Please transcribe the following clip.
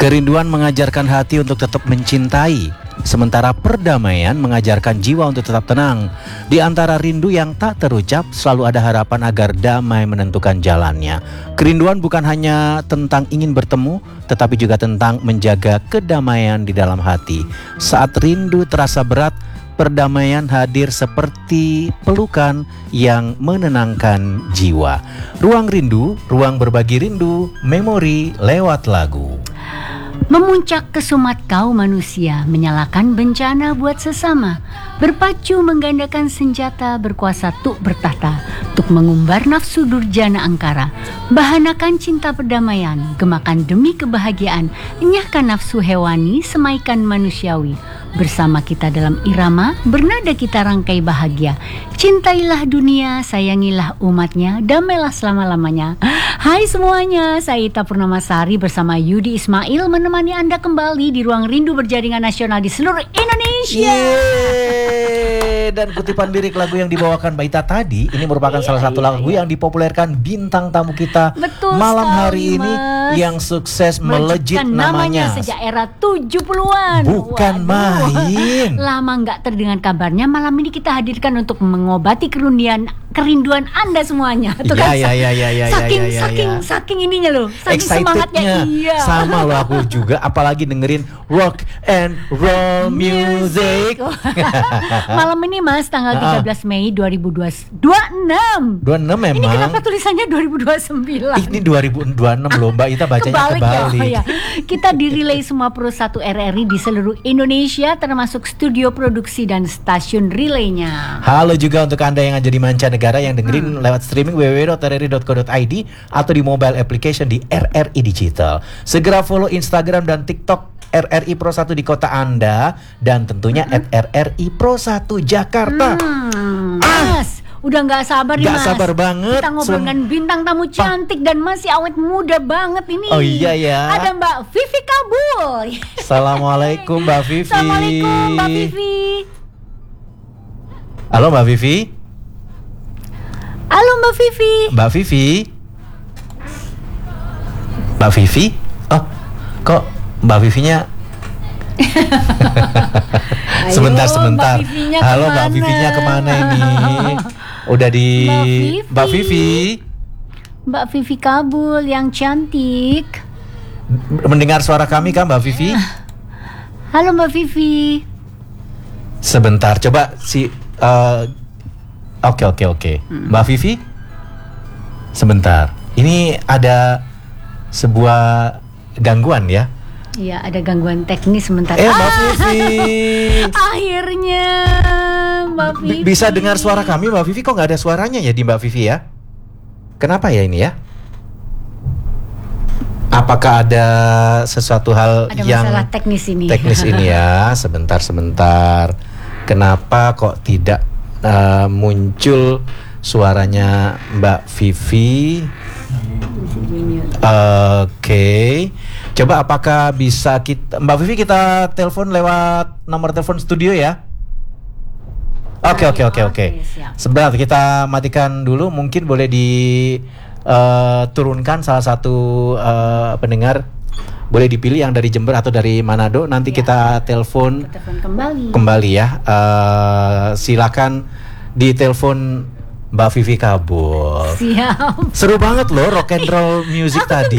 Kerinduan mengajarkan hati untuk tetap mencintai, sementara perdamaian mengajarkan jiwa untuk tetap tenang. Di antara rindu yang tak terucap, selalu ada harapan agar damai menentukan jalannya. Kerinduan bukan hanya tentang ingin bertemu, tetapi juga tentang menjaga kedamaian di dalam hati. Saat rindu terasa berat, perdamaian hadir seperti pelukan yang menenangkan jiwa. Ruang rindu, ruang berbagi rindu, memori lewat lagu. Memuncak ke sumat kau manusia, menyalakan bencana buat sesama. Berpacu menggandakan senjata, berkuasa tuk bertahta, tuk mengumbar nafsu durjana angkara. Bahanakan cinta perdamaian, gemakan demi kebahagiaan, enyahkan nafsu hewani, semaikan manusiawi. Bersama kita dalam irama, bernada kita rangkai bahagia. Cintailah dunia, sayangilah umatnya, damailah selama-lamanya. Hai semuanya, saya Ita Purnamasari bersama Yudi Ismail menemani Anda kembali di Ruang Rindu Berjaringan Nasional di seluruh Indonesia. Yeay. Dan kutipan lirik lagu yang dibawakan Mbak Ita tadi, ini merupakan salah satu lagu yang dipopulerkan bintang tamu kita malam hari ini, yang sukses melejit namanya sejak era 70-an. Bukan main. Lama nggak terdengar kabarnya, malam ini kita hadirkan untuk mengobati kerinduan Anda semuanya. Tuh kan, saking ininya loh, saking semangatnya. Iya. Sama loh aku juga, apalagi dengerin rock and roll music. Malam ini Mas, tanggal 13 Mei 2026 memang. Ini kenapa tulisannya 2029? Ini 2026 loh Mbak Ita, bacanya kebalik. Ya. Kita direlay semua Pro 1 RRI di seluruh Indonesia, termasuk studio produksi dan stasiun relaynya. Halo juga untuk Anda yang ada di mancanegara yang dengerin lewat streaming www.rri.co.id atau di mobile application di RRI Digital. Segera follow Instagram dan TikTok RRI Pro 1 di kota Anda, dan tentunya @RRI Pro 1 Jakarta. Mas, udah nggak sabar nih Mas. Nggak sabar banget. Kita ngobrol dengan bintang tamu cantik dan masih awet muda banget ini. Oh iya ya. Ada Mbak Vivi Kabul. Assalamualaikum Mbak Vivi. Assalamualaikum Mbak Vivi. Halo Mbak Vivi. Halo Mbak Vivi. Mbak Vivi. Mbak Vivi? Oh, kok Mbak Vivinya? Sebentar. Halo Mbak Vivinya kemana ini? Udah di Mbak Vivi. Mbak Vivi Kabul yang cantik. Mendengar suara kami kan Mbak Vivi? Halo Mbak Vivi. Sebentar, coba Oke. Mbak Vivi? Sebentar. Ini ada sebuah gangguan ya? Iya, ada gangguan teknis sebentar. Mbak Vivi. Akhirnya Mbak Vivi. Bisa dengar suara kami Mbak Vivi? Kok nggak ada suaranya ya di Mbak Vivi ya? Kenapa ya ini ya? Apakah ada sesuatu hal yang masalah teknis ini ya? Sebentar. Kenapa kok tidak muncul suaranya Mbak Vivi? Oke. Coba apakah bisa Mbak Vivi kita telepon lewat nomor telepon studio ya? Oke. Sebentar, kita matikan dulu. Mungkin boleh diturunkan salah satu pendengar. Boleh dipilih yang dari Jember atau dari Manado. Nanti kita telepon kembali ya. Silakan ditelepon Mbak Vivi Kabul. Siap. Seru banget loh rock and roll music tadi.